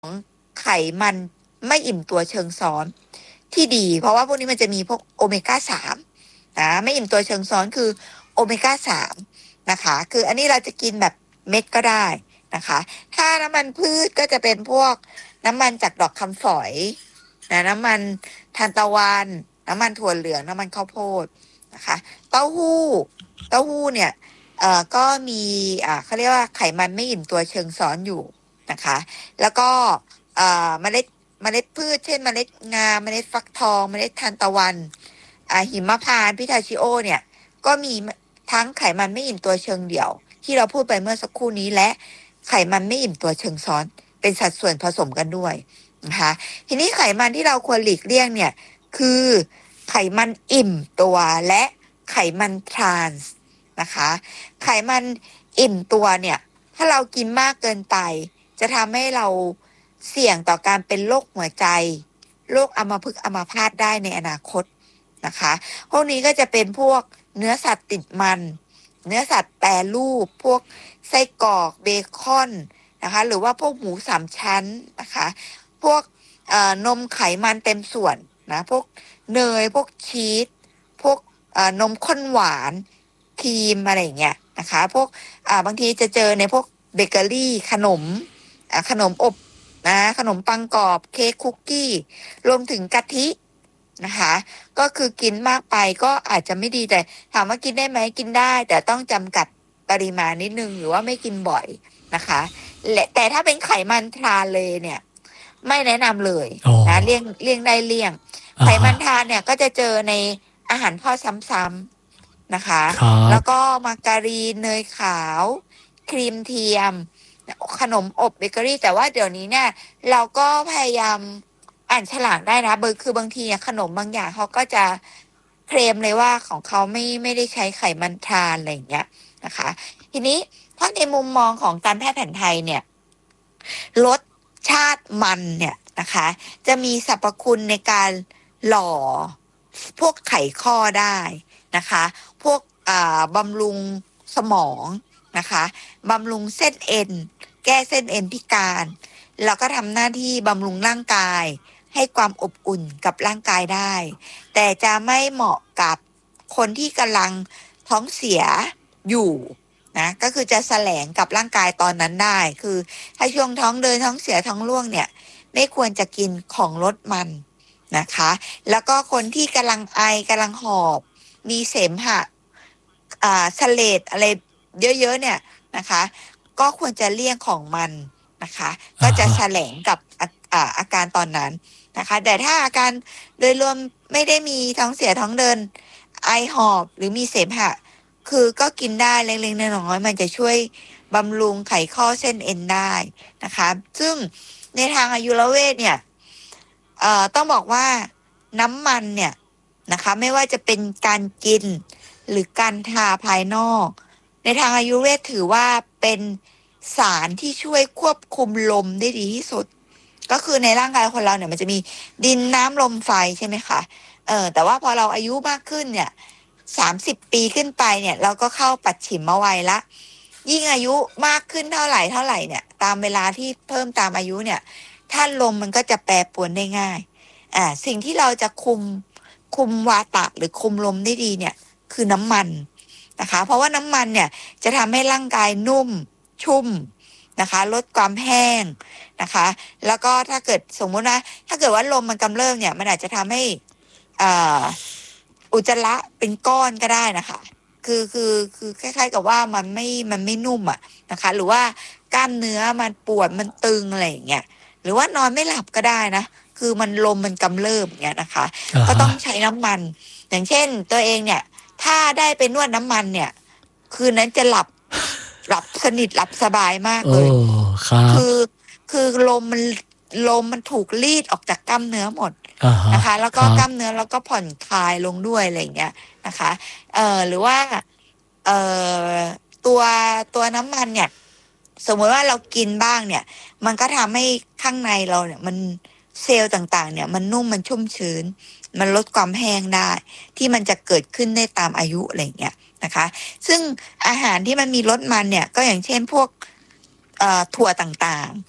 ไขมันไม่อิ่มตัวเชิงซ้อนที่ดีเพราะว่าพวกนี้มันจะมีพวกโอเมก้า3นะไม่อิ่มตัวเชิงซ้อนคือโอเมก้า3นะคะคืออันนี้เราจะกินแบบเม็ดก็ได้นะคะถ้าน้ำมันพืชก็จะเป็นพวกน้ำมันจากดอกคำฝอยนะน้ำมันทานตะวันน้ำมันถั่วเหลืองน้ำมันข้าวโพดนะคะเต้าหู้เต้าหู้เนี่ยก็มีเขาเรียกว่าไขมันไม่อิ่มตัวเชิงซ้อนอยู่นะคะแล้วก็เมล็ดพืชเช่นเมล็ดงาเมล็ดฟักทองเมล็ดทานตะวันหิมพานต์พิทาชิโอเนี่ยก็มีทั้งไขมันไม่อิ่มตัวเชิงเดี่ยวที่เราพูดไปเมื่อสักครู่นี้และไขมันไม่อิ่มตัวเชิงซ้อนเป็นสัดส่วนผสมกันด้วยนะคะทีนี้ไขมันที่เราควรหลีกเลี่ยงเนี่ยคือไขมันอิ่มตัวและไขมันทรานส์นะคะไขมันอิ่มตัวเนี่ยถ้าเรากินมากเกินไปจะทำให้เราเสี่ยงต่อการเป็นโรคหัวใจโรคอัมพฤกษ์อัมพาตได้ในอนาคตนะคะพวกนี้ก็จะเป็นพวกเนื้อสัตว์ติดมันเนื้อสัตว์แปรรูปพวกไส้กรอกเบคอนนะคะหรือว่าพวกหมู3ชั้นนะคะพวกนมไขมันเต็มส่วนนะพวกเนยพวกชีสพวกนมข้นหวานครีมอะไรอย่างเงี้ยนะคะพวกบางทีจะเจอในพวกเบเกอรี่ขนมอบนะขนมปังกรอบเค้กคุกกี้รวมถึงกะทินะคะก็คือกินมากไปก็อาจจะไม่ดีแต่ถามว่ากินได้ไหมกินได้แต่ต้องจำกัดปริมาณนิดนึงหรือว่าไม่กินบ่อยนะคะและแต่ถ้าเป็นไขมันทรานเลยเนี่ยไม่แนะนำเลยนะเลี่ยงได้เลี่ยงไขมันทรานเนี่ยก็จะเจอในอาหารทอดซ้ำๆนะคะแล้วก็มาการีนเนยขาวครีมเทียมขนมอบเบเกอรี่แต่ว่าเดี๋ยวนี้เนี่ยเราก็พยายามอ่านฉลากได้นะคือบางทีขนมบางอย่างเขาก็จะเคลมเลยว่าของเขาไม่ได้ใช้ไขมันทรานอะไรอย่างเงี้ยนะคะทีนี้ถ้าในมุมมองของการแพทย์แผนไทยเนี่ยรสชาติมันเนี่ยนะคะจะมีสรรพคุณในการหล่อพวกไขข้อได้นะคะพวกบำรุงสมองนะคะบำรุงเส้นเอ็นแก้เส้นเอ็นพิการแล้วก็ทำหน้าที่บำรุงร่างกายให้ความอบอุ่นกับร่างกายได้แต่จะไม่เหมาะกับคนที่กำลังท้องเสียอยู่นะก็คือจะแสลงกับร่างกายตอนนั้นได้คือถ้าช่วงท้องเดินท้องเสียท้องร่วงเนี่ยไม่ควรจะกินของรสมันนะคะแล้วก็คนที่กำลังไอกำลังหอบมีเสมหะเสลดอะไรเยอะๆเนี่ยนะคะก็ควรจะเลี่ยงของมันนะคะก็จะแสลงกับอาการตอนนั้นนะคะแต่ถ้าอาการโดยรวมไม่ได้มีท้องเสียท้องเดินไอหอบหรือมีเสมหะคือก็กินได้เล็กๆน้อยๆมันจะช่วยบำรุงไขข้อเส้นเอ็นได้นะคะซึ่งในทางอายุรเวทเนี่ยต้องบอกว่าน้ำมันเนี่ยนะคะไม่ว่าจะเป็นการกินหรือการทาภายนอกในทางอายุรเวทถือว่าเป็นสารที่ช่วยควบคุมลมได้ดีที่สุดก็คือในร่างกายคนเราเนี่ยมันจะมีดินน้ำลมไฟใช่ไหมคะแต่ว่าพอเราอายุมากขึ้นเนี่ย30 ปีขึ้นไปเนี่ยเราก็เข้าปัจฉิมวัยละยิ่งอายุมากขึ้นเท่าไหร่เนี่ยตามเวลาที่เพิ่มตามอายุเนี่ยถ้าลมมันก็จะแปรปรวนได้ง่ายสิ่งที่เราจะคุมวาตะหรือคุมลมได้ดีเนี่ยคือน้ำมันนะคะเพราะว่าน้ำมันเนี่ยจะทำให้ร่างกายนุ่มชุ่มนะคะลดความแห้งนะคะแล้วก็ถ้าเกิดสมมุตินะถ้าเกิดว่าลมมันกำเริบเนี่ยมันอาจจะทำให้อ่าอุจจาระเป็นก้อนก็ได้นะคะคือคล้ายๆกับว่ามันไม่นุ่มอ่ะนะคะหรือว่ากล้ามเนื้อมันปวดมันตึงอะไรอย่างเงี้ยหรือว่านอนไม่หลับก็ได้นะคือมันลมมันกำเริบอย่างเงี้ยนะคะก็ต้องใช้น้ำมันอย่างเช่นตัวเองเนี่ยถ้าได้ไปนวดน้ำมันเนี่ยคืนนั้นจะหลับสนิทหลับสบายมากเลยคือคือลมมันถูกรีดออกจากกล้ามเนื้อหมดนะคะแล้วก็กล้ามเนื้อแล้วก็ผ่อนคลายลงด้วยอะไรอย่างเงี้ยนะคะหรือว่าเอ่อตัวน้ำมันเนี่ยสมมติว่าเรากินบ้างเนี่ยมันก็ทำให้ข้างในเราเนี่ยมันเซลล์ต่างๆเนี่ยมันนุ่มมันชุ่มชื้นมันลดความแห้งได้ที่มันจะเกิดขึ้นได้ตามอายุอะไรอย่างเงี้ยนะคะซึ่งอาหารที่มันมีรสมันเนี่ยก็อย่างเช่นพวกถั่วต่างๆ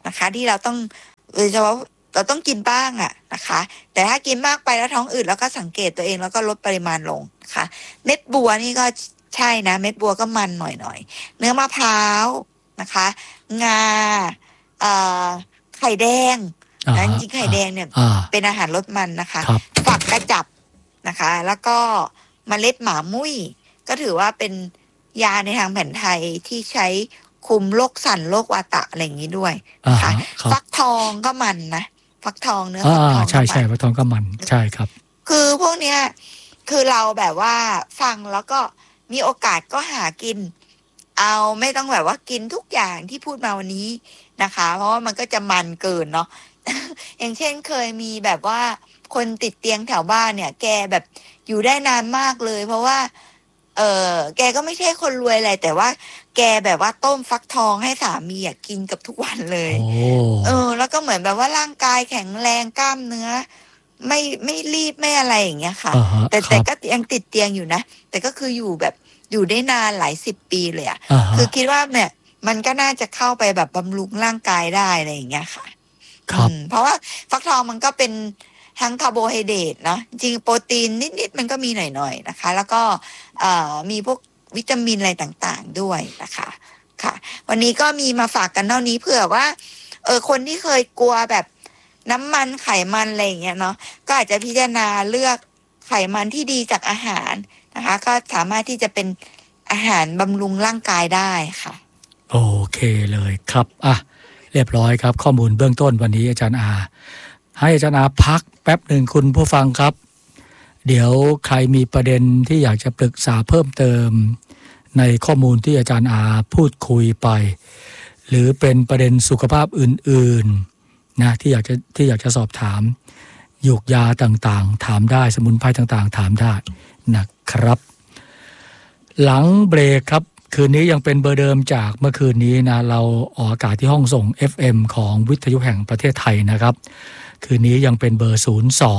นะคะที่เราต้องโดยเฉพาะเราต้องกินบ้างอะนะคะแต่ถ้ากินมากไปแล้วท้องอืดแล้วก็สังเกตตัวเองแล้วก็ลดปริมาณลงนะคะเม็ดบัวนี่ก็ใช่นะเม็ดบัวก็มันหน่อยเนื้อมะพร้าวนะคะงาไข่แดงนะจริงๆไข่แดงเนี่ยเป็นอาหารลดมันนะคะฝักกระจับนะคะแล้วก็เมล็ดหมามุ้ยก็ถือว่าเป็นยาในทางแผนไทยที่ใช้คุมโรคสั่นโรควาตะอะไรอย่างนี้ด้วยนะคะฟักทองก็มันนะฟักทองเนื้อฟักทองใช่ฟักทองก็มันใช่ครับคือพวกเนี้ยคือเราแบบว่าฟังแล้วก็มีโอกาสก็หากินเอาไม่ต้องแบบว่ากินทุกอย่างที่พูดมาวันนี้นะคะเพราะว่ามันก็จะมันเกินเนาะ อย่างเช่นเคยมีแบบว่าคนติดเตียงแถวบ้านเนี่ยแกแบบอยู่ได้นานมากเลยเพราะว่าแกก็ไม่ใช่คนรวยอะไรแต่ว่าแกแบบว่าต้มฟักทองให้สามีกินกับทุกวันเลยแล้วก็เหมือนแบบว่าร่างกายแข็งแรงกล้ามเนื้อไม่รีบไม่อะไรอย่างเงี้ยค่ะแต่ก็ยังติดเตียงอยู่นะแต่ก็คืออยู่แบบอยู่ได้นานหลาย10 ปีเลยคือคิดว่าเนี่ยมันก็น่าจะเข้าไปแบบบำรุงร่างกายได้อะไรอย่างเงี้ยค่ะเพราะว่าฟักทองมันก็เป็นทั้งคาร์โบไฮเดรตนะจริงโปรตีนนิดๆมันก็มีหน่อยๆนะคะแล้วก็มีพวกวิตามินอะไรต่างๆด้วยนะคะค่ะวันนี้ก็มีมาฝากกันเท่านี้เผื่อว่าคนที่เคยกลัวแบบน้ำมันไขมันอะไรอย่างเงี้ยเนาะก็อาจจะพิจารณาเลือกไขมันที่ดีจากอาหารนะคะก็สามารถที่จะเป็นอาหารบำรุงร่างกายได้ค่ะโอเคเลยครับเรียบร้อยครับข้อมูลเบื้องต้นวันนี้อาจารย์อาให้อาจารย์อาพักแป๊บหนึ่งคุณผู้ฟังครับเดี๋ยวใครมีประเด็นที่อยากจะปรึกษาเพิ่มเติมในข้อมูลที่อาจารย์อาพูดคุยไปหรือเป็นประเด็นสุขภาพอื่นๆนะที่อยากจะสอบถามยูกยาต่างๆถามได้สมุนไพรต่างๆถามได้นะครับหลังเบรกครับคืนนี้ยังเป็นเบอร์เดิมจากเมื่อคืนนี้นะเราออกอากาศที่ห้องส่ง FM ของวิทยุแห่งประเทศไทยนะครับคืนนี้ยังเป็นเบอร์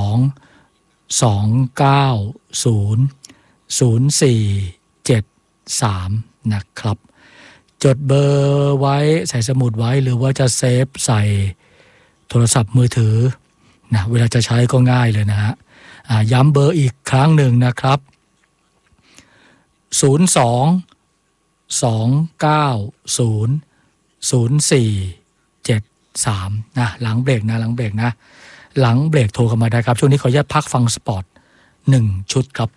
02-290-0473นะครับจดเบอร์ไว้ใส่สมุดไว้หรือว่าจะเซฟใส่โทรศัพท์มือถือนะเวลาจะใช้ก็ง่ายเลยนะฮะย้ำเบอร์อีกครั้งหนึ่งนะครับ02-290-0473นะหลังเบรกนะหลังเบรกโทรเข้ามาได้ครับช่วงนี้ขออนุญาตพักฟังสปอร์ต1ชุดครับ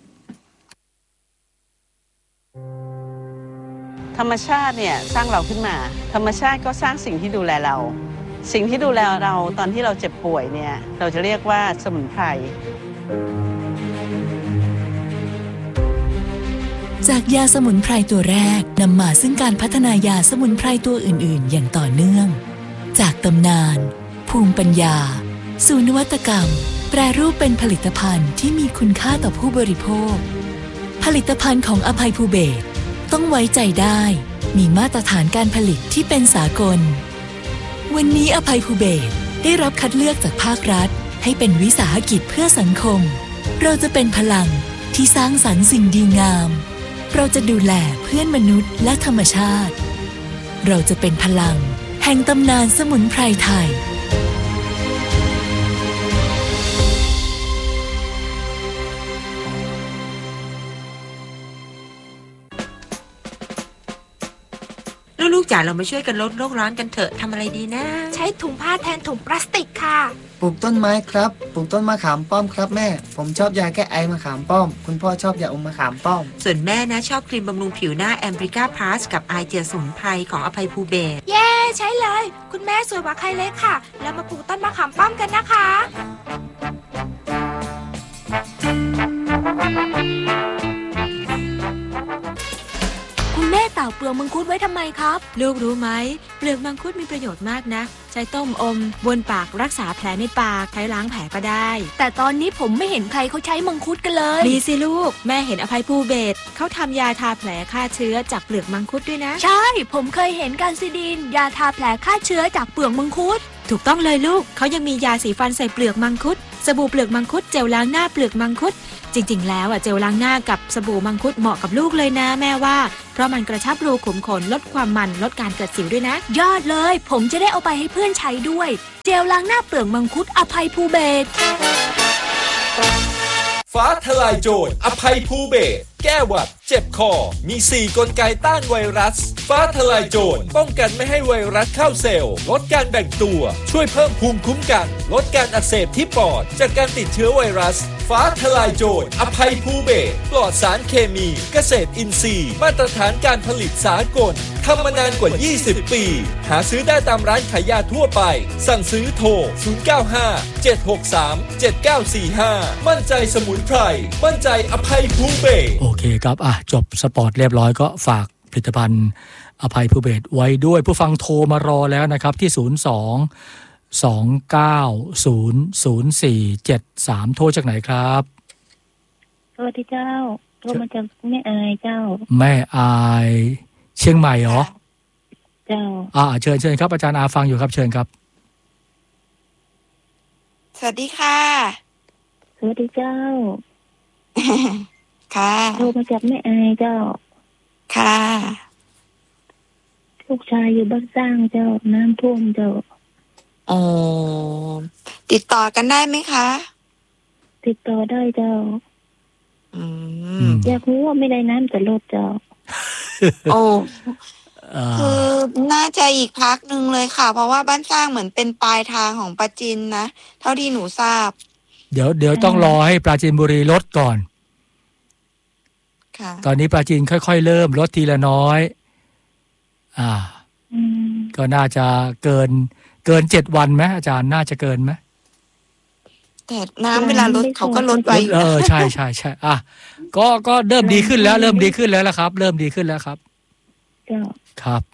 ธรรมชาติเนี่ยสร้างเราขึ้นมาธรรมชาติก็สร้างสิ่งที่ดูแลเราสิ่งที่ดูแลเราตอนที่เราเจ็บป่วยเนี่ยเราจะเรียกว่าสมุนไพรจากยาสมุนไพรตัวแรกนำมาซึ่งการพัฒนายาสมุนไพรตัวอื่นๆอย่างต่อเนื่องจากตำนานภูมิปัญญาสู่นวัตกรรมแปรรูปเป็นผลิตภัณฑ์ที่มีคุณค่าต่อผู้บริโภคผลิตภัณฑ์ของอภัยภูเบศรต้องไว้ใจได้มีมาตรฐานการผลิตที่เป็นสากลวันนี้อภัยภูเบศรได้รับคัดเลือกจากภาครัฐให้เป็นวิสาหกิจเพื่อสังคมเราจะเป็นพลังที่สร้างสรรค์สิ่งดีงามเราจะดูแลเพื่อนมนุษย์และธรรมชาติเราจะเป็นพลังแห่งตำนานสมุนไพรไทยลูกๆจ๋าเรามาช่วยกันลดโลกร้อนกันเถอะทำอะไรดีนะใช้ถุงผ้าแทนถุงพลาสติกค่ะปลูกต้นไม้ครับปลูกต้นมะขามป้อมครับแม่ผมชอบยาแก้ไอมะขามป้อมคุณพ่อชอบยาอมมะขามป้อมส่วนแม่นะชอบครีมบำรุงผิวหน้าแอมบริก้าพลัสกับไอเจียสมุนไพรของอภัยภูเบศรเย้ใช้เลยคุณแม่สวยกว่าใครเลยค่ะแล้วมาปลูกต้นมะขามป้อมกันนะคะคุณแม่เต่าเปลือกมังคุดไว้ทำไมครับลูกรู้ไหมเปลือกมังคุดมีประโยชน์มากนะใช้ต้มอมบนปากรักษาแผลในปากใช้ล้างแผลก็ได้แต่ตอนนี้ผมไม่เห็นใครเขาใช้มังคุดกันเลยมีสิลูกแม่เห็นอภัยภูเบศรเขาทำยาทาแผลฆ่าเชื้อจากเปลือกมังคุดด้วยนะใช่ผมเคยเห็นการซิดินยาทาแผลฆ่าเชื้อจากเปลือกมังคุดถูกต้องเลยลูกเขายังมียาสีฟันใส่เปลือกมังคุดสบู่เปลือกมังคุดเจลล้างหน้าเปลือกมังคุดจริงๆแล้วเจลล้างหน้ากับสบู่มังคุดเหมาะกับลูกเลยนะแม่ว่าเพราะมันกระชับรูขุมขนลดความมันลดการเกิดสิวด้วยนะยอดเลยผมจะได้เอาไปให้เพื่อนใช้ด้วยเจลล้างหน้าเปลือกมังคุดอภัยภูเบศรฟ้าทลายโจรอภัยภูเบศรแก้หวัดเจ็บคอมี4กลไกต้านไวรัสฟ้าทลายโจรป้องกันไม่ให้ไวรัสเข้าเซลล์ลดการแบ่งตัวช่วยเพิ่มภูมิคุ้มกันลดการอักเสบที่ปอดจากการติดเชื้อไวรัสฟ้าทลายโจรอภัยภูเบศรปลอดสารเคมีเกษตรอินทรีย์มาตรฐานการผลิตสากลทำมานานกว่า20ปีหาซื้อได้ตามร้านขายยาทั่วไปสั่งซื้อโทร095-763-7945มั่นใจสมุนไพรมั่นใจอภัยภูเบศรโอเคครับจบสปอร์ตเรียบร้อยก็ฝากผลิตภัณฑ์อภัยภูเบศรไว้ด้วยผู้ฟังโทรมารอแล้วนะครับที่02-290-0473โทรจากไหนครับสวัสดีเจ้าโทรมาจากแม่อายเจ้าแม่อายเชียงใหม่เหรอเจ้าเชิญครับอาจารย์อาฟังอยู่ครับเชิญครับสวัสดีค่ะสวัสดีเจ้าค่ะโทรมาจากแม่อายเจ้าค่ะลูกชายอยู่บ้านสร้างเจ้าน้ำท่วมเจ้าติดต่อกันได้ไหมคะติดต่อได้เจ้าอยากรู้ว่าไม่ได้น้ำจะลดเจ้าโอ้คือน่าจะอีกพักหนึ่งเลยค่ะเพราะว่าบ้านสร้างเหมือนเป็นปลายทางของปราจีนนะเท่าที่หนูทราบเดี๋ยวต้องรอให้ปราจีนบุรีลดก่อนตอนนี้ปราจีนค่อยๆเริ่มลดทีละน้อยก็น่าจะเกิน7 วันไหมอาจารย์น่าจะเกินไหมแต่น้ำเวลาลดเขาก็ลดไว้อยู่ใช่ก็เริ่มดีขึ้นแล้วล่ะครับเริ่มดีขึ้นแล้วครับครับ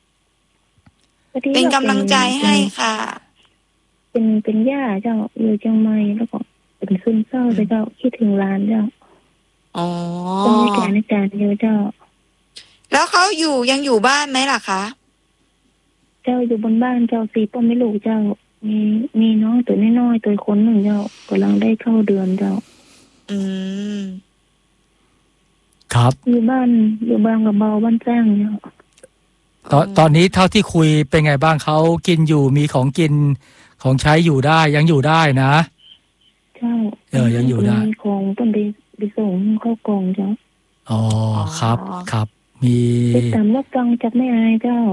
เป็นกำลังใจให้ค่ะเป็นย่าเจ้าอยู่เชียงใหม่แล้วก็เป็นซึมเศร้าเจ้าคิดถึงร้านเจ้าต้องมีการในการเยอะเจ้าแล้วเขายังอยู่บ้านไหมล่ะคะเจ้าอยู่บนบ้านเจ้า4 ป้อมไม่ลูกเจ้ามีน้องตัวน้อยๆตัวคนหนึ่งเจ้ากำลังได้เข้าเดือนเจ้าครับอยู่บ้านกับเบาบ้านแจ้งเจ้าตอนนี้เท่าที่คุยเป็นไงบ้างเขากินอยู่มีของกินของใช้อยู่ได้ยังอยู่ได้นะเจ้ายังอยู่ได้มีของต้องไปส่งเข้ากล่องเจ้าครับมีติดตามรับฟังจากแม่อายเจ้า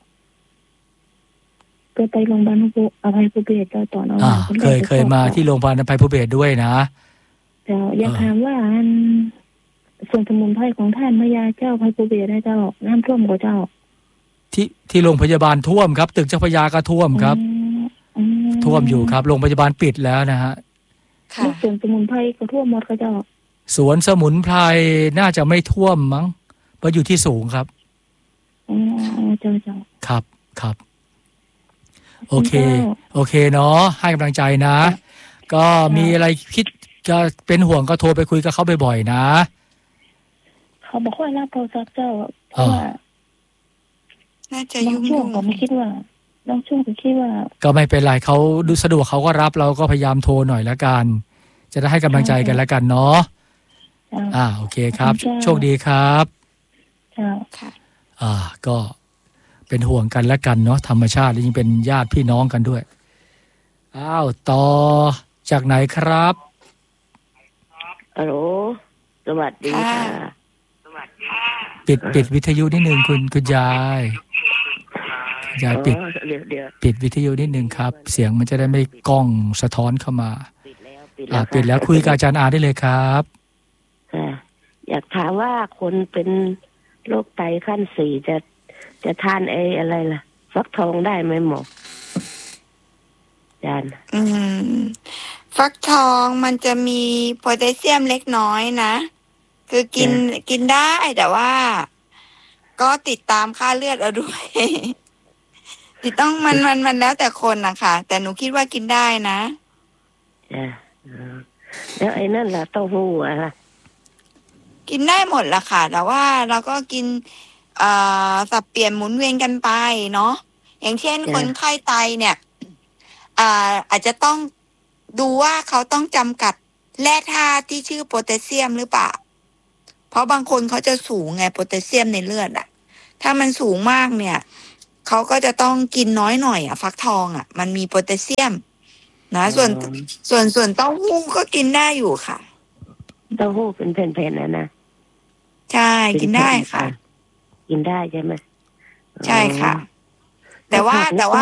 ก็ไปโรงพยาบาลอภัยภูเบศรเจ้าตอนเคยมาที่โรงพยาบาลอภัยภูเบศรด้วยนะเจ้าอยากถามว่าส่วนสมุนไพรของท่านพญาเจ้าอภัยภูเบศรได้เจ้าน้ำท่วมกว่าเจ้าที่โรงพยาบาลท่วมครับตึกเจ้าพญาก็ท่วมครับท่วมอยู่ครับโรงพยาบาลปิดแล้วนะฮะส่วนสมุนไพรก็ท่วมหมดค่ะเจ้าสวนสมุนไพรน่าจะไม่ท่วมมั้งเพราะอยู่ที่สูงครับเจ้าครับโอเคเนาะให้กำลังใจนะก็มีอะไรคิดจะเป็นห่วงก็โทรไปคุยกับเขาบ่อยๆนะเขาบอกว่ารับโทรศัพท์เจ้าเพราะว่าน่าจะยุ่งผมคิดว่าบางช่วงผมคิดว่าก็ไม่เป็นไรเขาดูสะดวกเขาก็รับเราก็พยายามโทรหน่อยละกันจะได้ให้กำลังใจกันละกันเนาะโอเคครับโชคดีครับก็เป็นห่วงกันและกันเนาะธรรมชาติและยิ่งเป็นญาติพี่น้องกันด้วยต่อจากไหนครับฮัลโหลสวัสดีค่ะปิดวิทยุนิดนึงคุณยายปิดวิทยุนิดนึงครับเสียงมันจะได้ไม่ก้องสะท้อนเข้ามาปิดแล้วคุยกับอาจารย์อาได้เลยครับอยากถามว่าคนเป็นโรคไตขั้น4จะทานอะไรล่ะฟักทองได้ไหมหมออาจารย์ฟักทองมันจะมีโพแทสเซียมเล็กน้อยนะคือกินได้แต่ว่าก็ติดตามค่าเลือดเอาด้วยต้องมันแล้วแต่คนนะคะแต่หนูคิดว่ากินได้นะแล้วไอ้นั่นล่ะเต้าหู้อะไรกินได้หมดละค่ะแต่ว่าเราก็กินสับเปลี่ยนหมุนเวียนกันไปเนาะอย่างเช่นคนไข้ไตเนี่ยอาจจะต้องดูว่าเขาต้องจำกัดแร่ธาตุที่ชื่อโพแทสเซียมหรือเปล่าเพราะบางคนเขาจะสูงไงโพแทสเซียมในเลือดอะถ้ามันสูงมากเนี่ยเขาก็จะต้องกินน้อยหน่อยอะฟักทองอะมันมีโพแทสเซียมนะส่วนเต้าหู้ก็กินได้อยู่ค่ะเต้าหู้เป็นแผ่นๆนะใช่กินได้ค่ะกินได้ใช่ไหมใช่ค่ะแต่ว่า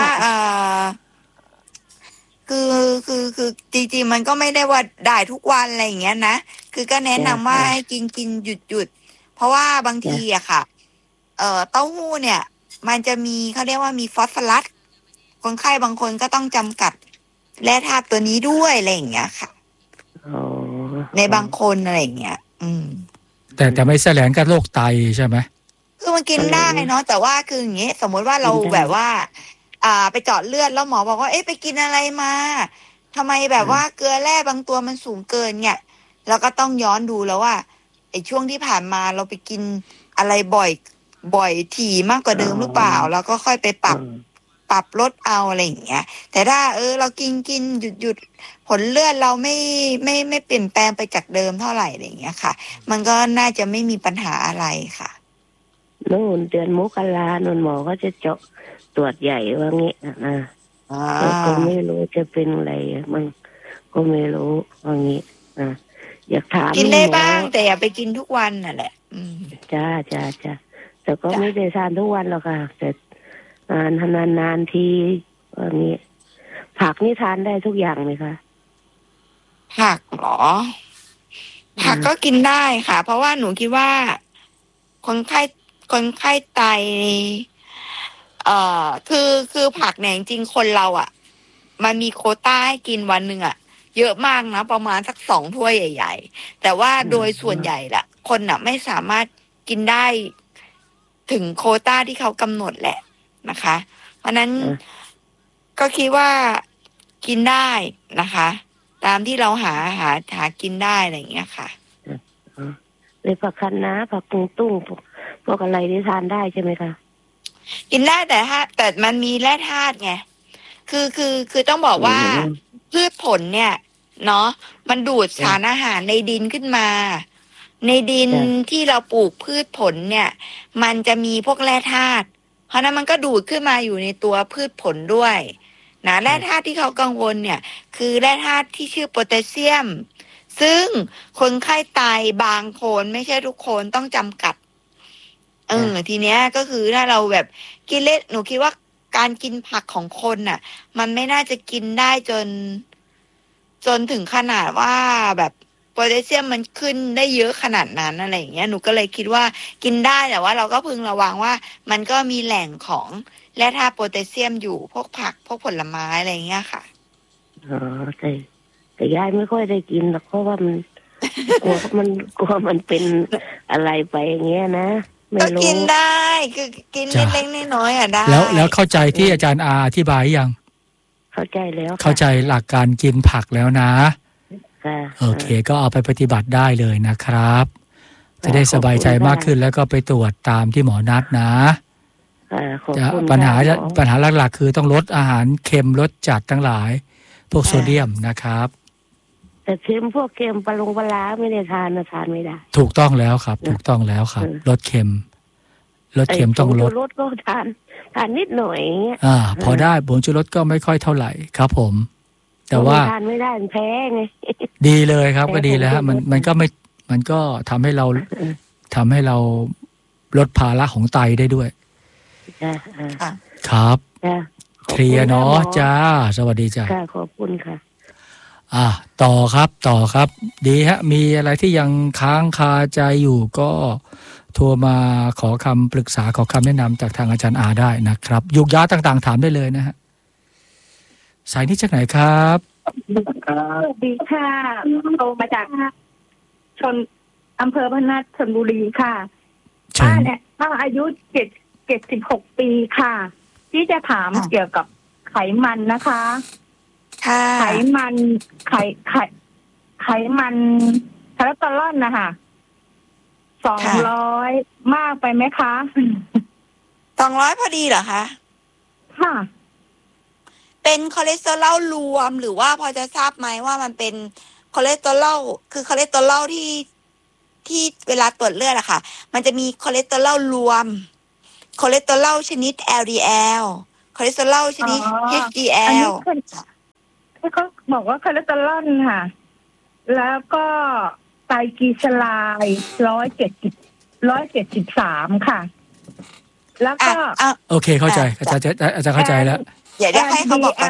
คือจริงๆมันก็ไม่ได้ว่าได้ทุกวันอะไรอย่างเงี้ยนะคือก็แนะนำว่าให้กินหยุดเพราะว่าบางทีอะค่ะเต้าหู้เนี่ยมันจะมีเขาเรียกว่ามีฟอสฟอรัสคนไข้บางคนก็ต้องจำกัดแร่ธาตุตัวนี้ด้วยอะไรอย่างเงี้ยค่ะในบางคนอะไรอย่างเงี้ยแต่ไม่แสลงกับโรคไตใช่ไหมคือมันกินได้เนาะแต่ว่าคืออย่างเงี้ยสมมติว่าเราแบบว่าไปเจาะเลือดแล้วหมอบอกว่าไปกินอะไรมาทำไมแบบว่าเกลือแร่บางตัวมันสูงเกินเนี่ยเราก็ต้องย้อนดูแล้วว่าไอ้ช่วงที่ผ่านมาเราไปกินอะไรบ่อยถี่มากกว่าเดิมหรือเปล่าแล้วก็ค่อยไปปรับลดเอาอะไรอย่างเงี้ยแต่ถ้าเรากินหยุดผลเลือดเราไม่เปลี่ยนแปลงไปจากเดิมเท่าไหร่อะไรอย่างเงี้ยค่ะมันก็น่าจะไม่มีปัญหาอะไรค่ะนู่นเดือนมกราโนนหมอก็จะเจาะตรวจใหญ่ว่างี้นะก็ไม่รู้จะเป็นอะไรมันก็ไม่รู้ว่างี้อยากถามกินได้บ้างแต่อย่าไปกินทุกวันน่ะแหละจ้าแต่ก็ไม่ได้ทานทุกวันหรอกค่ะแต่นานทีว่างี้ผักนี่ทานได้ทุกอย่างไหมคะผักเหรอผักก็กินได้ค่ะเพราะว่าหนูคิดว่าคนไข้ไตคือผักเนี่ยจริงๆคนเราอ่ะมันมีโควต้าให้กินวันหนึ่งอ่ะเยอะมากนะประมาณสัก2 ถ้วยใหญ่ๆแต่ว่าโดยส่วนใหญ่ละคนอ่ะไม่สามารถกินได้ถึงโควต้าที่เขากำหนดแหละนะคะเพราะนั้นก็คิดว่ากินได้นะคะตามที่เราหากินได้อะไรอย่างเงี้ยค่ะเลยผักคะน้าผักตุ้งพวกอะไรที่ทานได้ใช่ไหมคะกินได้แต่มันมีแร่ธาตุไงคือต้องบอกว่าพืชผลเนี่ยเนาะมันดูดสารอาหารในดินขึ้นมาในดินที่เราปลูกพืชผลเนี่ยมันจะมีพวกแร่ธาตุเพราะนั้นมันก็ดูดขึ้นมาอยู่ในตัวพืชผลด้วยนะแร่ธาตุที่เขากังวลเนี่ยคือแร่ธาตุที่ชื่อโพแทสเซียมซึ่งคนไข้ไตบางคนไม่ใช่ทุกคนต้องจำกัดทีเนี้ยก็คือถ้าเราแบบกินเล่นหนูคิดว่าการกินผักของคนน่ะมันไม่น่าจะกินได้จนถึงขนาดว่าแบบโพแทสเซียมมันขึ้นได้เยอะขนาดนั้นอะไรอย่างเงี้ยหนูก็เลยคิดว่ากินได้แต่ว่าเราก็พึงระวังว่ามันก็มีแหล่งของแร่ธาตุโพแทสเซียมอยู่พวกผักพวกผลไม้อะไรอย่างเงี้ยค่ะแต่ยายไม่ค่อยได้กินหรอกเพราะว่ามันกลัวมันเป็นอะไรไปอย่างเงี้ยนะก็กินได้คือกินเล็กๆน้อยๆได้แล้วเข้าใจที่อาจารย์อาอธิบายยังเข้าใจแล้วเข้าใจหลักการกินผักแล้วนะโอเคก็เอาไปปฏิบัติได้เลยนะครับจะได้สบายใจมากขึ้นแล้วก็ไปตรวจตามที่หมอนัดนะปัญหาหลักๆคือต้องลดอาหารเค็มลดจัดทั้งหลายพวกโซเดียมนะครับแต่เค็มพวกเค็มปลาร้าไม่ได้ทานไม่ได้ถูกต้องแล้วครับถูกต้องแล้วครับลดเค็มต้องลดก็ทานนิดหน่อยพอได้ผงชูรสก็ไม่ค่อยเท่าไหร่ครับผมแต่ว่าทานไม่ได้มันแพ้ไงดีเลยครับก็ดีแล้วฮะมันก็ทำให้เราลดภาระของไตได้ด้วยครับเคลียร์เนาะจ้าสวัสดีจ้าขอบคุณค่ะต่อครับดีฮะมีอะไรที่ยังค้างคาใจอยู่ก็โทรมาขอคำปรึกษาขอคำแนะนำจากทางอาจารย์อาได้นะครับยุกย้าต่างๆถามได้เลยนะฮะสายนี้จากไหนครับสวัสดีค่ะโทรมาจากอำเภอพนัสชลบุรีค่ะป้าเนี่ยป้าอายุ76 ปีค่ะที่จะถามเกี่ยวกับไขมันนะคะไขมันคอเลสเตอรอลนะคะ200มากไปไหมคะ 200พอดีเหรอคะค่ะเป็นคอเลสเตอรอลรวมหรือว่าพอจะทราบไหมว่ามันเป็นคอเลสเตอรอลคือคอเลสเตอรอลที่เวลาตรวจเลือดอะค่ะมันจะมีคอเลสเตอรอลรวมคอเลสเตอรอลชนิด LDL คอเลสเตอรอลชนิด HDL ที่เขาบอกว่าคอเลสเตอรอลค่ะแล้วก็ไตรกลีเซอไรด์173ค่ะแล้วก็โอเคเข้าใจอาจารย์เข้าใจแล้วอย่าได้ให้เขาบอกกัน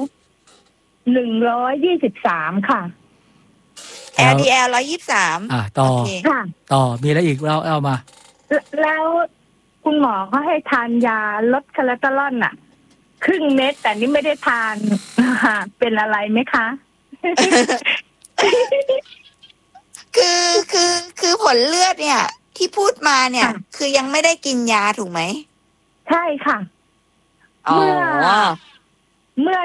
123ค่ะ LDL 123 ต่อมีอะไรอีกเราเอามาแล้วคุณหมอเขาให้ทานยาลดคอเลสเตอรอลน่ะครึ่งเม็ดแต่นี่ไม่ได้ทานเป็นอะไรไหมคะคือผลเลือดเนี่ยที่พูดมาเนี่ยคือยังไม่ได้กินยาถูกไหมใช่ค่ะเมื่อ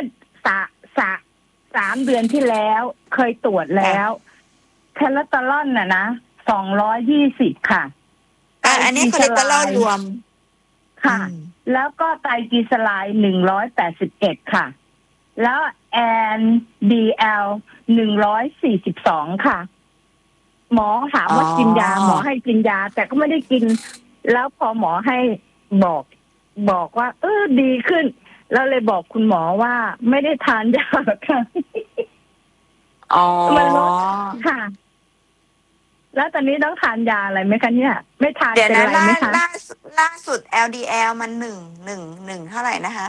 3 เดือนที่แล้วเคยตรวจแล้วคอเลสเตอรอลน่ะนะ220ค่ะอันนี้คอเลสเตอรอลรวมค่ะแล้วก็ไตรกลีเซอไรด์181ค่ะแล้ว LDL 142ค่ะหมอถามว่ากินยาหมอให้กินยาแต่ก็ไม่ได้กินแล้วพอหมอให้บอกว่าดีขึ้นแล้วเลยบอกคุณหมอว่าไม่ได้ทานยาหรอกค่ะมันลดค่ะแล้วตอนนี้ต้องทานยาอะไรไหมคะเนี่ยไม่ทานเป็นอะไรไหมคะล่าสุด LDL มัน1เท่าไหร่นะคะ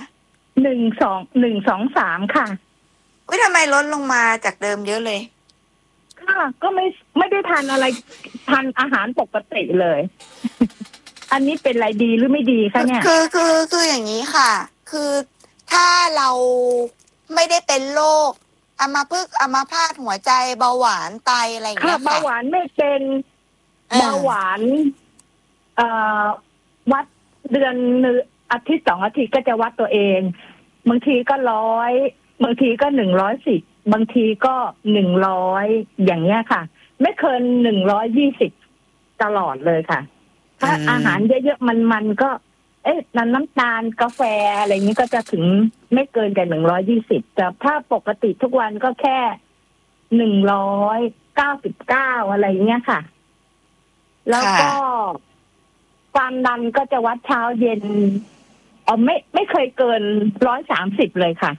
123ค่ะทำไมลดลงมาจากเดิมเยอะเลยค่ะก็ไม่ได้ทานอะไรทานอาหารปกติเลยอันนี้เป็นอะไรดีหรือไม่ดีคะเนี่ยคืออย่างนี้ค่ะคือถ้าเราไม่ได้เป็นโรคอัมพฤกษ์อัมพาตหัวใจเบาหวานไตอะไรอย่างเงี้ยค่ะเบาหวานไม่เป็นเบาหวานวัดเดือนอาทิตย์2 อาทิตย์ก็จะวัดตัวเองบางทีก็100บางทีก็110บางทีก็100อย่างเงี้ยค่ะไม่เกิน120ตลอดเลยค่ะถ้าอาหารเยอะๆมันก็น้ำตาลกาแฟอะไรนี้ก็จะถึงไม่เกินแต่120แต่ถ้าปกติทุกวันก็แค่199อะไรเงี้ยค่ะแล้วก็ความดันก็จะวัดเช้าเย็นไม่เคยเกิน130เลยค่ะ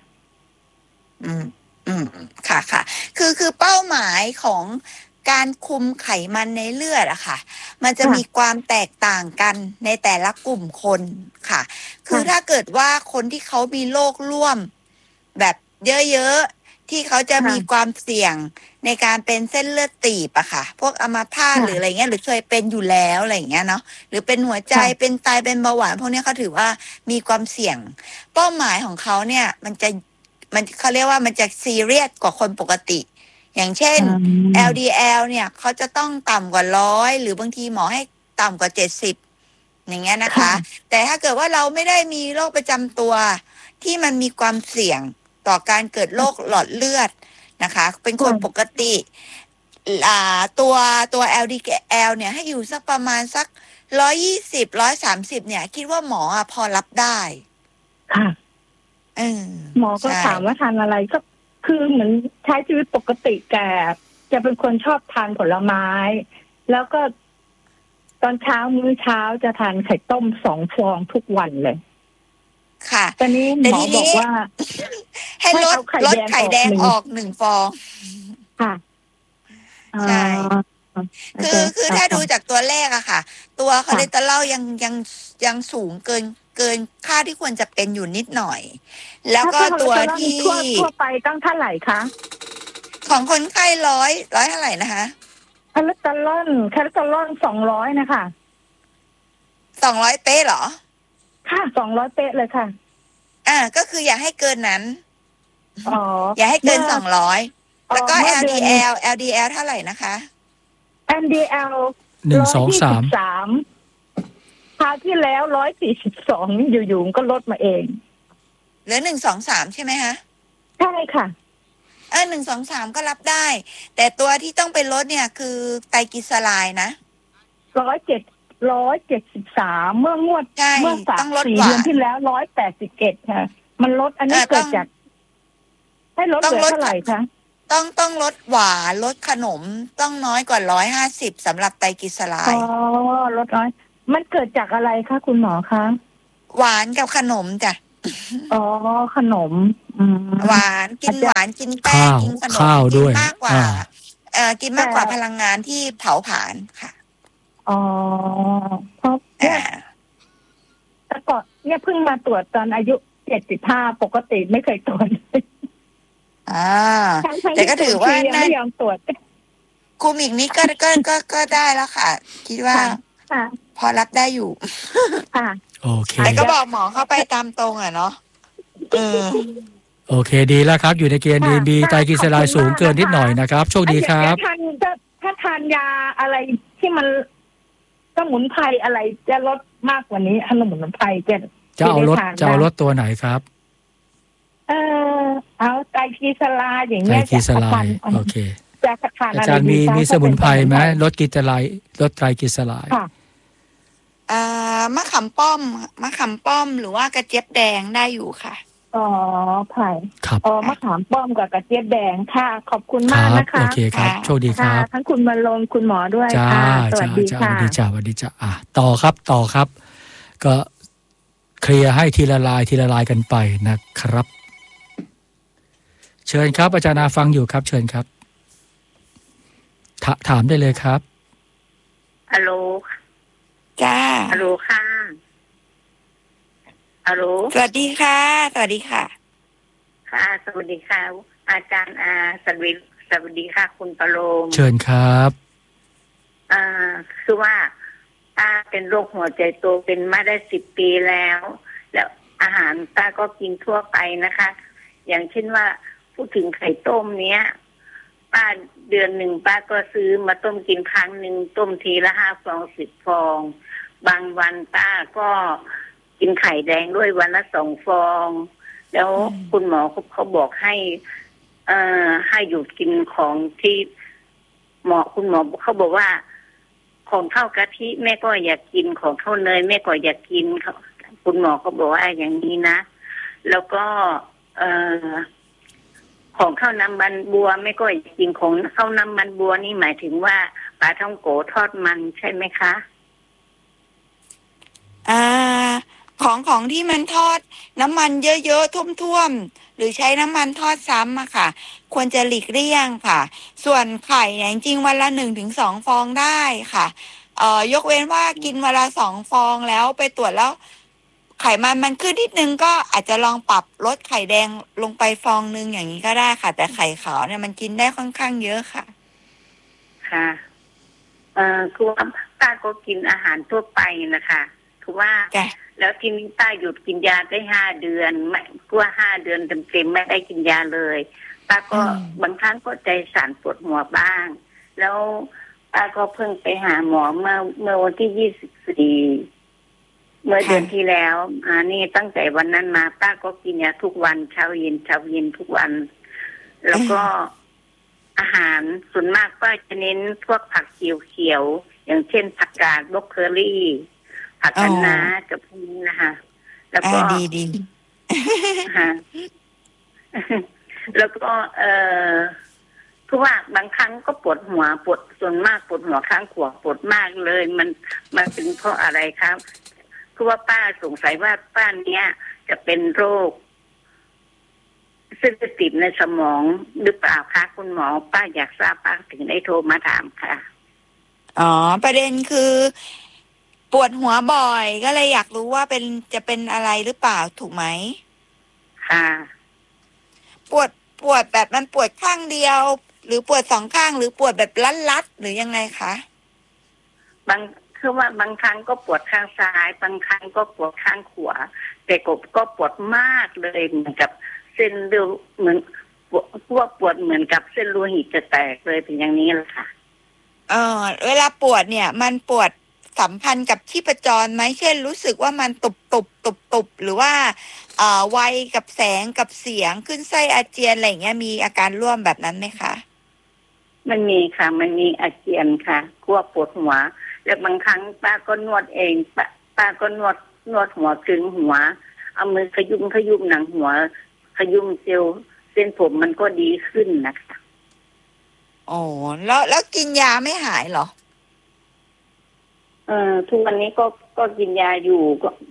ค่ะคือเป้าหมายของการคุมไขมันในเลือดอะค่ะมันจะมีความแตกต่างกันในแต่ละกลุ่มคนค่ะคือถ้าเกิดว่าคนที่เขามีโรคร่วมแบบเยอะๆที่เขาจะมีความเสี่ยงในการเป็นเส้นเลือดตีบอะค่ะพวกอัมพาตหรืออะไรเงี้ยหรือเคยเป็นอยู่แล้วอะไรอย่างเงี้ยเนาะหรือเป็นหัวใจเป็นไตเป็นเบาหวานพวกนี้เขาถือว่ามีความเสี่ยงเป้าหมายของเขาเนี่ยมันเขาเรียกว่ามันจะซีเรียสกว่าคนปกติอย่างเช่น LDL เนี่ยเขาจะต้องต่ำกว่า100หรือบางทีหมอให้ต่ำกว่า70อย่างเงี้ยนะคะแต่ถ้าเกิดว่าเราไม่ได้มีโรคประจำตัวที่มันมีความเสี่ยงต่อการเกิดโรคหลอดเลือดนะคะเป็นคนปกติตัว LDL เนี่ยให้อยู่สักประมาณสัก120-130เนี่ยคิดว่าหมอพอรับได้ค่ะหมอก็ถามว่าทานอะไรก็คือเหมือนใช้ชีวิตปกติแต่จะเป็นคนชอบทานผลไม้แล้วก็ตอนเช้ามื้อเช้าจะทานไข่ต้ม2 ฟองทุกวันเลยค่ะตอนนี้หมอบอกว่าให้ลดไข่แดงออก1 ฟองค่ะใช่คือถ้าดูจากตัวเลขอะค่ะตัวคอเลสเตอรอลยังสูงเกินค่าที่ควรจะเป็นอยู่นิดหน่อยแล้วก็ตัวที่ทั่วไปต้องเท่าไหร่คะของคนไข้100เท่าไหร่นะคะคอเลสเตอรอล200นะคะ 200เป๊ะเหรอค่ะ200เป๊ะเลยค่ะก็คืออย่าให้เกินนั้นอย่าให้เกิน200แล้วก็ LDL เท่าไหร่นะคะ LDL 123คราวที่แล้ว142อยู่ๆก็ลดมาเองเหลือ123ใช่ไหมคะใช่ค่ะ 123ก็รับได้แต่ตัวที่ต้องไปลดเนี่ยคือไตรกลีเซอไรด์นะ 173เมื่องวดเมื่อ4 เดือนที่แล้ว181ค่ะมันลดอันนี้เกิดจากให้ลดเหลือเท่าไหร่คะตต้องลดหวานลดขนมต้องน้อยกว่า150สำหรับไตรกลีเซอไรด์ลดน้อยมันเกิดจากอะไรคะคุณหมอคะหวานกับขนมจ้ะขนมหวานกินหวานกินแป้งกินขนมกินมากกว่ากินมากกว่าพลังงานที่เผาผลาญค่ะเพราะแต่ก่อนเนี่ยเพิ่งมาตรวจตอนอายุ75ปกติไม่เคยตรวจแต่ก็ถือว่าไม่ยอมตรวจคุมอีกนิดก็ได้แล้วค่ะคิดว่าพอรับได้อยู่โอเคแต่ก็บอกหมอเข้าไปตามตรงเนาะโอเคดีแล้วครับอยู่ในเกณฑ์มีไตรกลีเซอไรด์สูงเกินนิดหน่อยนะครับโชคดีครับถ้าทานยาอะไรที่มันสมุนไพรอะไรจะลดมากกว่านี้สมุนไพรจะเอาลดตัวไหนครับเอาไตรกลีเซอไรด์อย่างเงี้ยไตรกลีเซอไรด์โอเคอาจารย์มีสมุนไพรไหมลดไตรกลีเซอไรด์มะขามป้อมหรือว่ากระเจี๊ยบแดงได้อยู่ค่ะไผ่มะขามป้อมกับกระเจี๊ยบแดงค่ะขอบคุณมากนะคะโอเคครับโชคดีครับทั้งคุณมาลงคุณหมอด้วยค่ะสวัสดีค่ะสวัสดีจ้าต่อครับก็เคลียร์ให้ทีละลายกันไปนะครับเชิญครับอาจารย์อาฟังอยู่ครับเชิญครับถามได้เลยครับฮัลโหลจ้าฮัลโหลค่ะฮัลโหลสวัสดีค่ะสวัสดีค่ะค่ะสวัสดีค่ะอาจารย์สวัสดีค่ะคุณปโลมเชิญครับคือว่าป้าเป็นโรคหัวใจโตเป็นมาได้10 ปีแล้วอาหารป้าก็กินทั่วไปนะคะอย่างเช่นว่าพูดถึงไข่ต้มเนี้ยป้าเดือนหนึ่งป้าก็ซื้อมาต้มกินครั้งหนึ่งต้มทีละ5 ฟอง10 ฟองบางวันป้าก็กินไข่แดงด้วยวันละ2 ฟองแล้วคุณหมอเขาบอกให้หยุดกินของที่คุณหมอเขาบอกว่าของข้าวกะทิแม่ก็อยากกินของข้าวเนยแม่ก็อยากกินคุณหมอเขาบอกว่าอย่างนี้นะแล้วก็ของข้าวน้ำมันบัวแม่ก็อยากกินของข้าวน้ำมันบัวนี่หมายถึงว่าปลาท่องโกทอดมันใช่ไหมคะของที่มันทอดน้ำมันเยอะๆท่วมๆหรือใช้น้ำมันทอดซ้ำอะค่ะควรจะหลีกเลี่ยงค่ะส่วนไข่เนี่ยจริงๆวันละ 1-2 ฟองได้ค่ะยกเว้นว่ากินวันละ2 ฟองแล้วไปตรวจแล้วไขมันขึ้นนิดนึงก็อาจจะลองปรับลดไข่แดงลงไปฟองนึงอย่างนี้ก็ได้ค่ะแต่ไข่ขาวเนี่ยมันกินได้ค่อนข้างเยอะค่ะค่ะคือว่าป้าก็กินอาหารทั่วไปนะคะคือว่าแล้วทีนี้ป้าหยุดกินยาได้5 เดือนไม่กว่า5 เดือนเต็มๆไม่ได้กินยาเลยป้าก็บางครั้งก็ใจสั่นปวดหัวบ้างแล้วป้าก็เพิ่งไปหาหมอเมื่อวันที่24เมื่อเดือนที่แล้วนี่ตั้งแต่วันนั้นมาป้าก็กินยาทุกวันเช้าเย็นทุกวันแล้วก็อาหารส่วนมากป้าจะเน้นพวกผักเขียวๆอย่างเช่นผักกาดบล็อกเคอรี่ผักคะน้ากับพวกนี้นะคะแล้วก็ดีแล้วก็คือว่าบางครั้งก็ปวดหัวส่วนมากปวดหัวข้างขวาปวดมากเลยมันเป็นเพราะอะไรครับคือว่าป้าสงสัยว่าป้าเนี้ยจะเป็นโรคเส้นประสาทในสมองหรือเปล่าคะคุณหมอป้าอยากทราบป้าถึงได้โทรมาถามค่ะประเด็นคือปวดหัวบ่อยก็เลยอยากรู้ว่าจะเป็นอะไรหรือเปล่าถูกไหมค่ะปวดแบบมันปวดข้างเดียวหรือปวด2 ข้างหรือปวดแบบลัดหรือยังไงคะคือว่าบางครั้งก็ปวดข้างซ้ายบางครั้งก็ปวดข้างขวาแต่ก็ปวดมากเลยเหมือนกับเส้นเลือดเหมือนปวดเหมือนกับเส้นโลหิตจะแตกเลยเป็นอย่างนี้แหละค่ะเวลาปวดเนี่ยมันปวดสัมพันธ์กับชีพจรไหมเช่นรู้สึกว่ามันตุบหรือว่าไวกับแสงกับเสียงขึ้นไส้อาเจียนอะไรอย่างเงี้ยมีอาการร่วมแบบนั้นไหมคะมันมีค่ะมันมีอาเจียนค่ะกลัวปวดหัวแล้วบางครั้งป้าก็นวดเองป้าก็นวดหัวถึงหัวเอามือขยุ้มหนังหัวขยุ้มเส้นผมมันก็ดีขึ้นนะคะอ๋อแล้วกินยาไม่หายเหรอทุกวันนี้ก็กินยาอยู่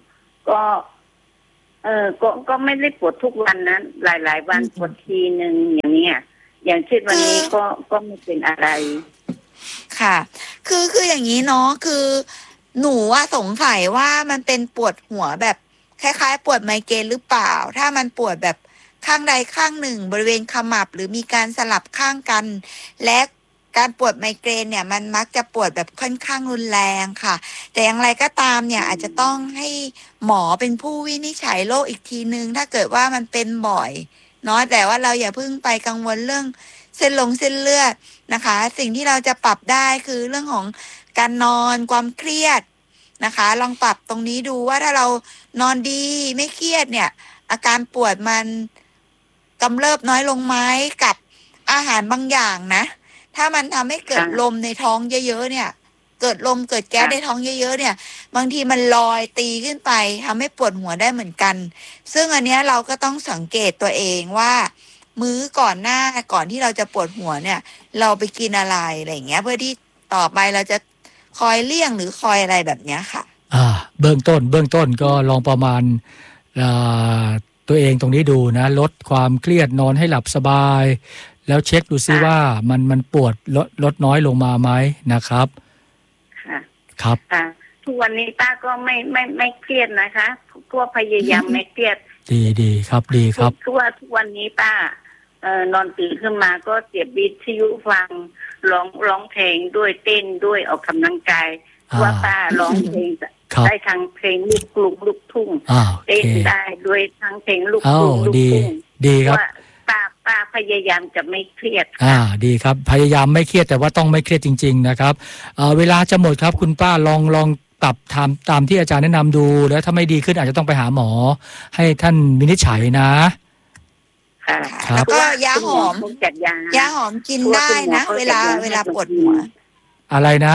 ก็ไม่ได้ปวดทุกวันนะหลายวันปวดทีนึงอย่างนี้อย่างเช่นวันนี้ก็ไม่เป็นอะไรค่ะคืออย่างนี้เนาะคือหนูว่าสงสัยว่ามันเป็นปวดหัวแบบคล้ายๆปวดไมเกรนหรือเปล่าถ้ามันปวดแบบข้างใดข้างหนึ่งบริเวณขมับหรือมีการสลับข้างกันและการปวดไมเกรนเนี่ยมันมักจะปวดแบบค่อนข้างรุนแรงค่ะแต่อย่างไรก็ตามเนี่ยอาจจะต้องให้หมอเป็นผู้วินิจฉัยโรคอีกทีนึงถ้าเกิดว่ามันเป็นบ่อยเนาะแต่ว่าเราอย่าเพิ่งไปกังวลเรื่องเส้นเลือดนะคะสิ่งที่เราจะปรับได้คือเรื่องของการนอนความเครียดนะคะลองปรับตรงนี้ดูว่าถ้าเรานอนดีไม่เครียดเนี่ยอาการปวดมันกำเริบน้อยลงไหมกับอาหารบางอย่างนะถ้ามันทำให้เกิดลมในท้องเยอะๆเนี่ยเกิดลมเกิดแก๊สในท้องเยอะๆเนี่ยบางทีมันลอยตีขึ้นไปทำให้ปวดหัวได้เหมือนกันซึ่งอันเนี้ยเราก็ต้องสังเกตตัวเองว่ามื้อก่อนที่เราจะปวดหัวเนี่ยเราไปกินอะไรอย่างเงี้ยเพื่อที่ต่อไปเราจะคอยเลี่ยงหรือคอยอะไรแบบเนี้ยค่ะเบื้องต้นก็ลองประมาณตัวเองตรงนี้ดูนะลดความเครียดนอนให้หลับสบายแล้วเช็คดูซิว่ามันปวดลดน้อยลงมาไหมนะครับครับทุกวันนี้ป้าก็ไม่เครียดนะคะก็พยายามไม่เครียดดีครับดีครับทุกวันนี้ป้านอนตื่นขึ้นมาก็เสียบวิทยุฟังร้องเพลงด้วยเต้นด้วยออกกำลังกายว่าป้าร้องเพลงได้ทั้งเพลงลูกทุ่งเต้นได้ด้วยทั้งเพลงลูกทุ่งดีครับป้าพยายามจะไม่เครียดดีครับพยายามไม่เครียดแต่ว่าต้องไม่เครียดจริงๆนะครับเวลาจะหมดครับคุณป้าลองปรับตามที่อาจารย์แนะนำดูแล้วถ้าไม่ดีขึ้นอาจจะต้องไปหาหมอให้ท่านวินิจฉัยนะแล้วก็ยาหอมกินได้นะเวลาปวดหัวอะไรนะ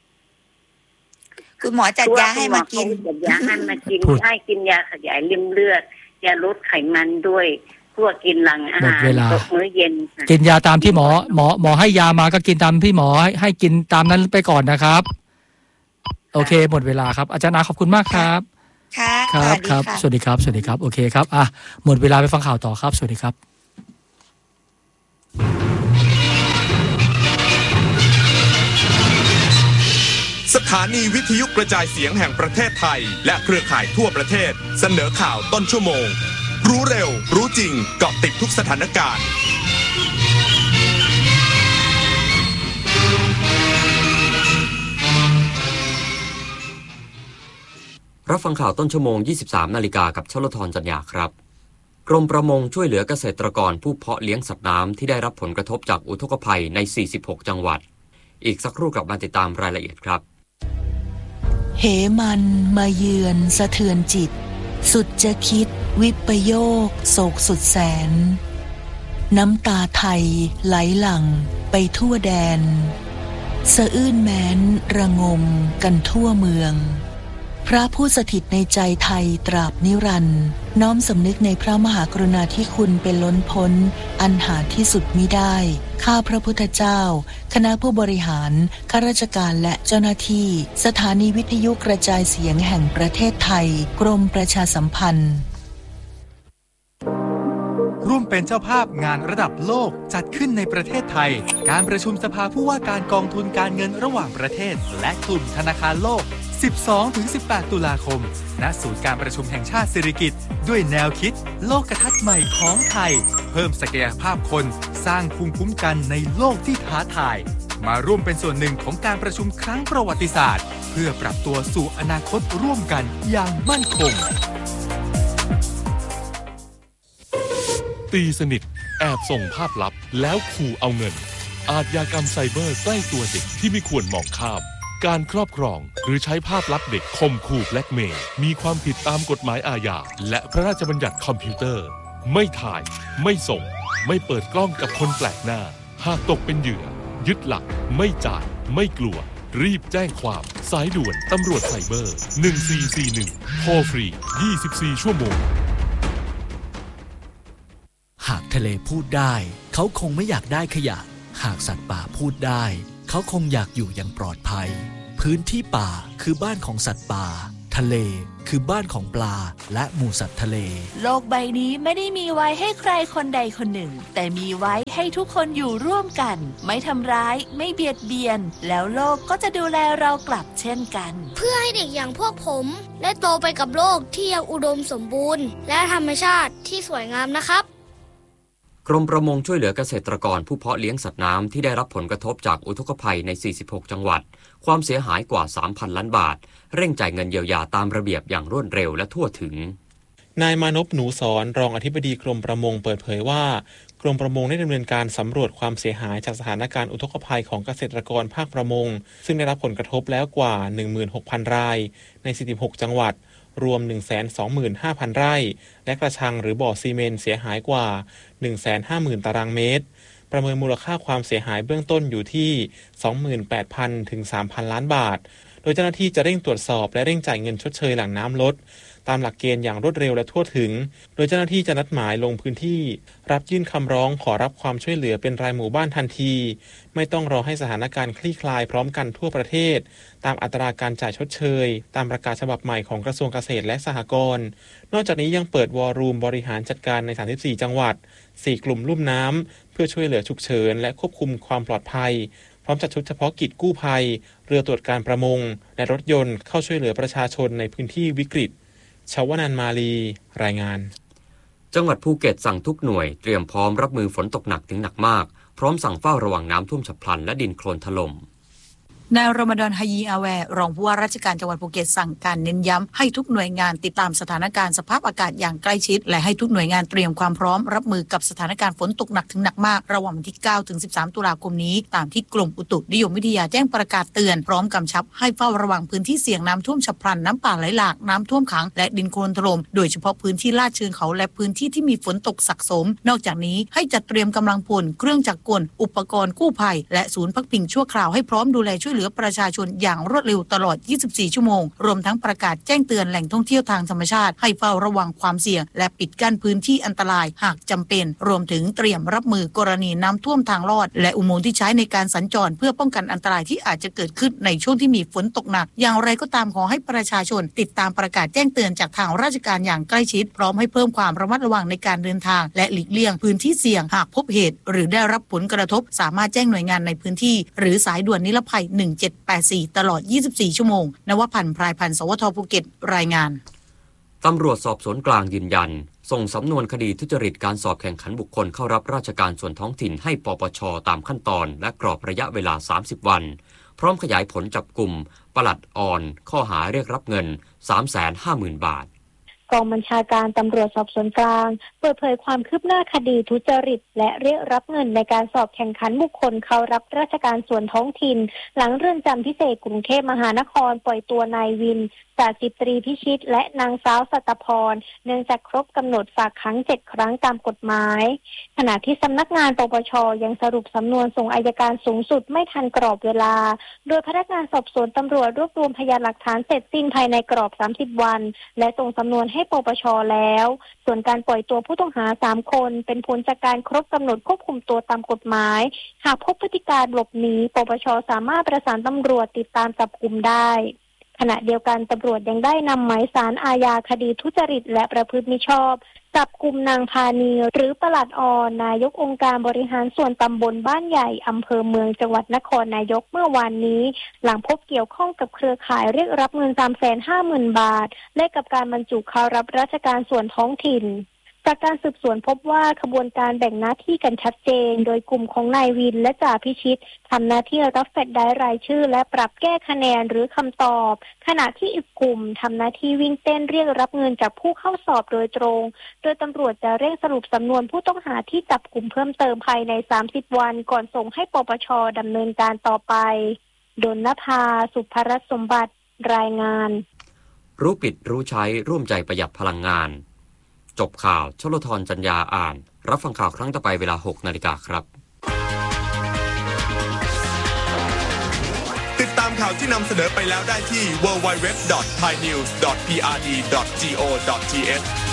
คือหมอจัดยาให้มากินให้กินยาขยายริ่มเลือดยาลดไขมันด้วยพวกกินหลังอาหารมื้อเย็นกินยาตามที่หมอให้ยามาก็กินตามที่หมอให้กินตามนั้นไปก่อนนะครับโอเคหมดเวลาครับอาจารย์อาขอบคุณมากครับครับสวัสดีครับโอเคครับหมดเวลาไปฟังข่าวต่อครับสวัสดีครับสถานีวิทยุกระจายเสียงแห่งประเทศไทยและเครือข่ายทั่วประเทศเสนอข่าวต้นชั่วโมงรู้เร็วรู้จริงเกาะติดทุกสถานการณ์รับฟังข่าวต้นชั่วโมง 23 นาฬิกากับชลธรจันยาครับกรมประมงช่วยเหลือเกษตรกรผู้เพาะเลี้ยงสัตว์น้ำที่ได้รับผลกระทบจากอุทกภัยใน 46 จังหวัดอีกสักครู่กลับมาติดตามรายละเอียดครับเหมันมาเยือนสะเทือนจิตสุดจะคิดวิปโยคโศกสุดแสนน้ำตาไทยไหลหลั่งไปทั่วแดนสะอื้นแม้นระงมกันทั่วเมืองพระผู้สถิตในใจไทยตราบนิรันดร์น้อมสำนึกในพระมหากรุณาธิคุณเป็นล้นพ้นอันหาที่สุดมิได้ข้าพระพุทธเจ้าคณะผู้บริหารข้าราชการและเจ้าหน้าที่สถานีวิทยุกระจายเสียงแห่งประเทศไทยกรมประชาสัมพันธ์ร่วมเป็นเจ้าภาพงานระดับโลกจัดขึ้นในประเทศไทยการประชุมสภาผู้ว่าการกองทุนการเงินระหว่างประเทศและกลุ่มธนาคารโลก 12-18 ตุลาคมณศูนย์การประชุมแห่งชาติสิริกิติ์ด้วยแนวคิดโลกทัศน์ใหม่ของไทยเพิ่มศักยภาพคนสร้างภูมิคุ้มกันในโลกที่ท้าทายมาร่วมเป็นส่วนหนึ่งของการประชุมครั้งประวัติศาสตร์เพื่อปรับตัวสู่อนาคตร่วมกันอย่างมั่นคงตีสนิทแอบส่งภาพลับแล้วขู่เอาเงินอาชญากรรมไซเบอร์ใกล้ตัวเด็กที่ไม่ควรมองข้ามการครอบครองหรือใช้ภาพลับเด็กข่มขู่แบล็กเมย์มีความผิดตามกฎหมายอาญาและพระราชบัญญัติคอมพิวเตอร์ไม่ถ่ายไม่ส่งไม่เปิดกล้องกับคนแปลกหน้าหากตกเป็นเหยื่อยึดหลักไม่จ่ายไม่กลัวรีบแจ้งความสายด่วนตำรวจไซเบอร์1441โทรฟรี24ชั่วโมงหากทะเลพูดได้เขาคงไม่อยากได้ขยะหากสัตว์ป่าพูดได้เขาคงอยากอยู่อย่างปลอดภัยพื้นที่ป่าคือบ้านของสัตว์ป่าทะเลคือบ้านของปลาและหมู่สัตว์ทะเลโลกใบนี้ไม่ได้มีไว้ให้ใครคนใดคนหนึ่งแต่มีไว้ให้ทุกคนอยู่ร่วมกันไม่ทำร้ายไม่เบียดเบียนแล้วโลกก็จะดูแลเรากลับเช่นกันเพื่อให้เด็กอย่างพวกผมได้โตไปกับโลกที่ยังอุดมสมบูรณ์และธรรมชาติที่สวยงามนะครับกรมประมงช่วยเหลือเกษตรกรผู้เพาะเลี้ยงสัตว์น้ำที่ได้รับผลกระทบจากอุทกภัยใน 46 จังหวัดความเสียหายกว่า 3,000 ล้านบาทเร่งจ่ายเงินเยียวยาตามระเบียบอย่างรวดเร็วและทั่วถึงนายมานพหนูสอนรองอธิบดีกรมประมงเปิดเผยว่ากรมประมงได้ดำเนินการสำรวจความเสียหายจากสถานการณ์อุทกภัยของเกษตรกรภาคประมงซึ่งได้รับผลกระทบแล้วกว่า 16,000 รายใน 46 จังหวัดรวม 125,000 ไร่และกระชังหรือบ่อซีเมนต์เสียหายกว่า 150,000 ตารางเมตรประเมินมูลค่าความเสียหายเบื้องต้นอยู่ที่ 28,000 ถึง 3,000 ล้านบาทโดยเจ้าหน้าที่จะเร่งตรวจสอบและเร่งจ่ายเงินชดเชยหลังน้ำลดตามหลักเกณฑ์อย่างรวดเร็วและทั่วถึงโดยเจ้าหน้าที่จะนัดหมายลงพื้นที่รับยื่นคำร้องขอรับความช่วยเหลือเป็นรายหมู่บ้านทันทีไม่ต้องรอให้สถานการณ์คลี่คลายพร้อมกันทั่วประเทศตามอัตราการจ่ายชดเชยตามประกาศฉบับใหม่ของกระทรวงเกษตรและสหกรณ์นอกจากนี้ยังเปิดวอลลุ่มบริหารจัดการใน34จังหวัด4กลุ่มลุ่มน้ำเพื่อช่วยเหลือฉุกเฉินและควบคุมความปลอดภัยพร้อมจัดชุดเฉพาะกิจกู้ภัยเรือตรวจการประมงและรถยนต์เข้าช่วยเหลือประชาชนในพื้นที่วิกฤตชวนันท์มาลีรายงานจังหวัดภูเก็ตสั่งทุกหน่วยเตรียมพร้อมรับมือฝนตกหนักถึงหนักมากพร้อมสั่งเฝ้าระวังน้ำท่วมฉับพลันและดินโคลนถล่มนายรอมฎอน ฮายีอาแวร์รองผู้ว่าราชการจังหวัดภูเก็ตสั่งการเน้นย้ำให้ทุกหน่วยงานติดตามสถานการณ์สภาพอากาศอย่างใกล้ชิดและให้ทุกหน่วยงานเตรียมความพร้อมรับมือกับสถานการณ์ฝนตกหนักถึงหนักมากระหว่างวันที่ 9 ถึง 13 ตุลาคมนี้ตามที่กรมอุตุนิยมวิทยาแจ้งประกาศเตือนพร้อมกำชับให้เฝ้าระวังพื้นที่เสี่ยงน้ำท่วมฉับพลันน้ำป่าไหลหลากน้ำท่วมขังและดินโคลนถล่มโดยเฉพาะพื้นที่ลาดเชิงเขาและพื้นที่ที่มีฝนตกสะสมนอกจากนี้ให้จัดเตรียมกำลังพลเครื่องจักรกลอุปกรณ์กู้ภัยและศูนย์พักพิงชั่วคราวให้พร้อมดูแลช่วยเหลือประชาชนอย่างรวดเร็วตลอด 24 ชั่วโมงรวมทั้งประกาศแจ้งเตือนแหล่งท่องเที่ยวทางธรรมชาติให้เฝ้าระวังความเสี่ยงและปิดกั้นพื้นที่อันตรายหากจำเป็นรวมถึงเตรียมรับมือกรณีน้ำท่วมทางลอดและอุโมงค์ที่ใช้ในการสัญจรเพื่อป้องกันอันตรายที่อาจจะเกิดขึ้นในช่วงที่มีฝนตกหนักอย่างไรก็ตามขอให้ประชาชนติดตามประกาศแจ้งเตือนจากทางราชการอย่างใกล้ชิดพร้อมให้เพิ่มความระมัดระวังในการเดินทางและหลีกเลี่ยงพื้นที่เสี่ยงหากพบเหตุหรือได้รับผลกระทบสามารถแจ้งหน่วยงานในพื้นที่หรือสายด่วนนิรภัย1784ตลอด24ชั่วโมงนวพันธ์พรายพันธ์สวทภูเก็ตรายงานตำรวจสอบสวนกลางยืนยันส่งสำนวนคดีทุจริตการสอบแข่งขันบุคคลเข้ารับราชการส่วนท้องถิ่นให้ปปช.ตามขั้นตอนและกรอบระยะเวลา30วันพร้อมขยายผลจับกุมปลัดอ่อนข้อหาเรียกรับเงิน 350,000 บาทกองบัญชาการตำรวจสอบสวนกลางเปิดเผยความคืบหน้าคดีทุจริตและเรียกรับเงินในการสอบแข่งขันบุคคลเข้ารับราชการส่วนท้องถิ่นหลังเรือนจำพิเศษกรุงเทพมหานครปล่อยตัวนายวินจ่าสิบตรีพิชิตและนางสาวสัตพรเนื่องจากครบกำหนดฝากขัง7 ครั้งตามกฎหมายขณะที่สำนักงานปปช.ยังสรุปสำนวนส่งอัยการสูงสุดไม่ทันกรอบเวลาโดยพนักงานสอบสวนตำรวจรวบรวมพยานหลักฐานเสร็จสิ้นภายในกรอบ30วันและส่งสำนวนให้ปปช.แล้วส่วนการปล่อยตัวผู้ต้องหา3คนเป็นผลจากการครบกำหนดควบคุมตัวตามกฎหมายหากพบพฤติการหลบหนีปปช.สามารถประสานตำรวจติดตามจับกุมได้ขณะเดียวกันตำรวจยังได้นำหมายสารอาญาคดีทุจริตและประพฤติมิชอบจับกุมนางพานีหรือปลัดอ่อนนายกองค์การบริหารส่วนตำบลบ้านใหญ่อำเภอเมืองจังหวัดนครนายกเมื่อวานนี้หลังพบเกี่ยวข้องกับเครือข่ายเรียกรับเงิน 350,000 บาทและกับการบรรจุเข้ารับราชการส่วนท้องถิ่นจากการสืบสวนพบว่าขบวนการแบ่งหน้าที่กันชัดเจนโดยกลุ่มของนายวินและจ่าพิชิตทำหน้าที่รับแฟกซ์ได้รายชื่อและปรับแก้คะแนนหรือคำตอบขณะที่อีกกลุ่มทำหน้าที่วิ่งเต้นเรียกรับเงินจากผู้เข้าสอบโดยตรงโดยตำรวจจะเร่งสรุปสำนวนผู้ต้องหาที่จับกลุ่มเพิ่มเติมภายใน30วันก่อนส่งให้ปปช.ดำเนินการต่อไปดลนภาสุภรัตน์สมบัติรายงานรู้ปิดรู้ใช้ร่วมใจประหยัดพลังงานจบข่าวชลธรจัญญาอ่านรับฟังข่าวครั้งต่อไปเวลา 6 นาฬิกาครับติดตามข่าวที่นำเสนอไปแล้วได้ที่ www.thainews.prd.go.th